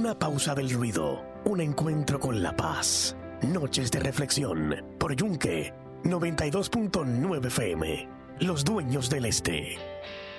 la pausa del ruido, un encuentro con la paz. Noches de reflexión por Yunque 92.9 FM. Los dueños del este.